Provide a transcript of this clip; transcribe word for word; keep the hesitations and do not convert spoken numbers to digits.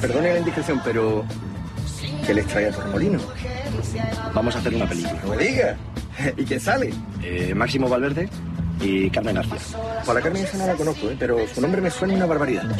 Perdone la indiscreción, pero... ¿qué les trae a Torremolino? Vamos a hacer una película. No me diga. ¿Y quién sale? Eh, Máximo Valverde y Carmen García. Por la Carmen esa no la conozco, ¿eh? Pero su nombre me suena una barbaridad.